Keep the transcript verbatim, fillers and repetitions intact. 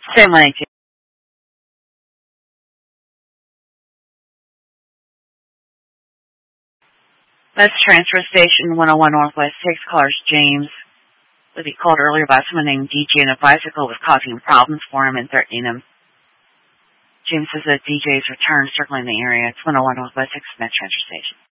Same one eighteen. That's transfer station one oh one Northwest six, callers James. Was he called earlier by someone named D J, and a bicycle was causing problems for him and threatening him. James says that D J's returned circling the area. It's one oh one Northwest six, Met Transfer Station.